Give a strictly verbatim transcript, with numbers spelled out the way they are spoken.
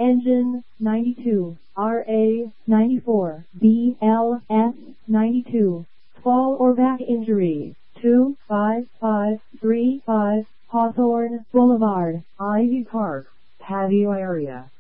Engine, ninety-two. R A, ninety-four. B L S, ninety-two. Fall or back injury, two five five three five Hawthorne Boulevard, Ivy Park, patio area.